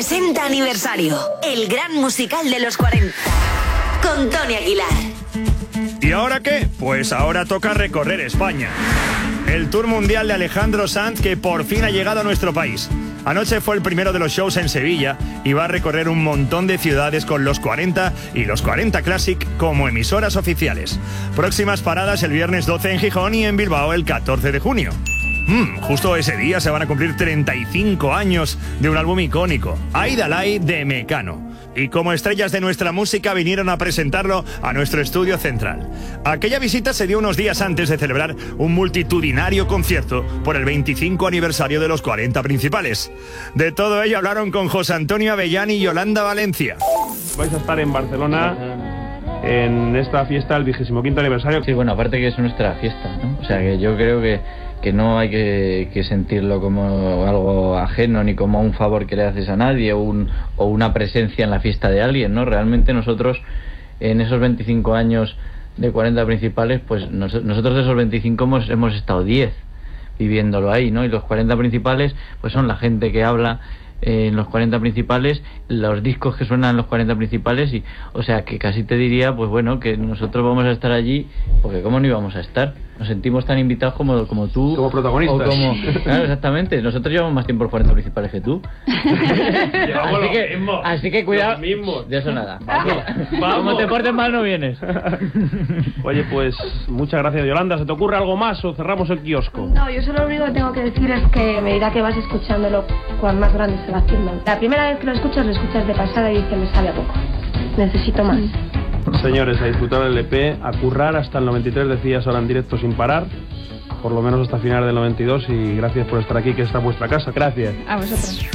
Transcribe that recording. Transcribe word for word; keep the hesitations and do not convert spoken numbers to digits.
sesenta aniversario, el gran musical de los cuarenta, con Tony Aguilar. ¿Y ahora qué? Pues ahora toca recorrer España. El Tour Mundial de Alejandro Sanz, que por fin ha llegado a nuestro país. Anoche fue el primero de los shows en Sevilla y va a recorrer un montón de ciudades con los cuarenta y los cuarenta Classic como emisoras oficiales. Próximas paradas el viernes doce en Gijón y en Bilbao el catorce de junio. Mm, justo ese día se van a cumplir treinta y cinco años de un álbum icónico, Aidalay de Mecano. Y como estrellas de nuestra música vinieron a presentarlo a nuestro estudio central. Aquella visita se dio unos días antes de celebrar un multitudinario concierto por el veinticinco aniversario de los cuarenta principales. De todo ello hablaron con José Antonio Avellán y Yolanda Valencia. Vais a estar en Barcelona en esta fiesta del vigésimo quinto aniversario. Sí, bueno, aparte que es nuestra fiesta, ¿no? O sea que yo creo que que no hay que, que sentirlo como algo ajeno ni como un favor que le haces a nadie o, un, o una presencia en la fiesta de alguien, ¿no? Realmente nosotros en esos veinticinco años de cuarenta principales, pues nos, nosotros de esos veinticinco hemos, hemos estado diez viviéndolo ahí, ¿no? Y los cuarenta principales pues son la gente que habla en los cuarenta principales, los discos que suenan en los cuarenta principales, y o sea que casi te diría, pues bueno, que nosotros vamos a estar allí, porque cómo no íbamos a estar, nos sentimos tan invitados como, como tú, como protagonistas, o como, claro, exactamente, nosotros llevamos más tiempo en los cuarenta principales que tú. así, que, así que cuidado, de eso nada. Vamos, vamos. Como te portes mal no vienes. Oye, pues muchas gracias, Yolanda. ¿Se te ocurre algo más o cerramos el kiosco? No, yo solo lo único que tengo que decir es que a medida que vas escuchándolo, cuán más grande se va haciendo. La primera vez que lo escuchas, lo escuchas de pasada y dices, me sabe a poco, necesito más. Señores, a disfrutar del E P, a currar hasta el noventa y tres, decías ahora en directo sin parar, por lo menos hasta final del noventa y dos, y gracias por estar aquí, que está vuestra casa. Gracias. A vosotros.